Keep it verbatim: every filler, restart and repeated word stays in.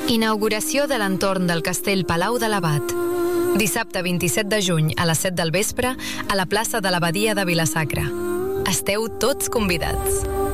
Inauguració de l'entorn del castell Palau de l'Abat. Dissabte vint-i-set de juny a les set del vespre a la plaça de l'Abadia de Vila-sacra. Esteu tots convidats.